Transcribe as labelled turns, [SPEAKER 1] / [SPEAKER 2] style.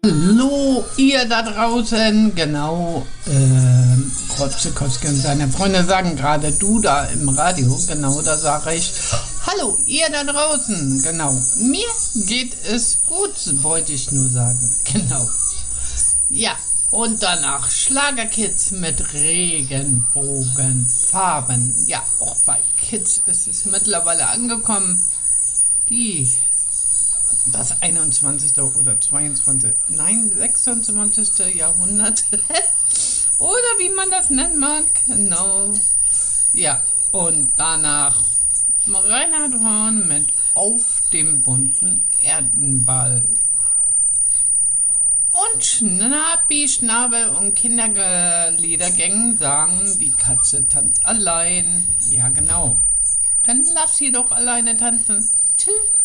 [SPEAKER 1] Hallo, ihr da draußen, genau, Rotzekowski und seine Freunde sagen gerade du da im Radio, genau, da sage ich, hallo, ihr da draußen, genau, mir geht es gut, wollte ich nur sagen, genau, ja, und danach Schlagerkids mit Regenbogenfarben, ja, auch bei Kids ist es mittlerweile angekommen, das 21. oder 22. Nein, 26. Jahrhundert. Oder wie man das nennen mag. Genau. Ja, und danach Reinhard Horn mit Auf dem bunten Erdenball. Und Schnappi, Schnabel und Kinderliedergängen sagen, die Katze tanzt allein. Ja, genau. Dann lass sie doch alleine tanzen. Tschüss.